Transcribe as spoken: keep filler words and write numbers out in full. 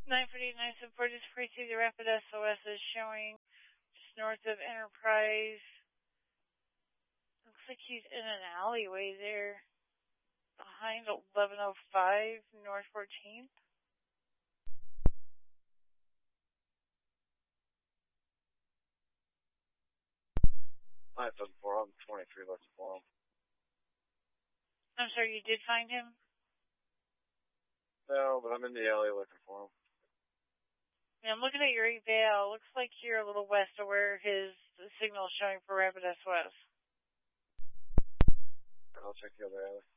nine forty-eight, nine seventy-four, this frequency, the rapid S O S is showing just north of Enterprise. Looks like he's in an alleyway there behind eleven oh five North fourteenth. nine seventy-four, I'm twenty-three looking for him. I'm sorry, you did find him? No, but I'm in the alley looking for him. Yeah, I'm looking at your eval. Looks like you're a little west of where his signal is showing for rapid S O S. I'll check the other alley.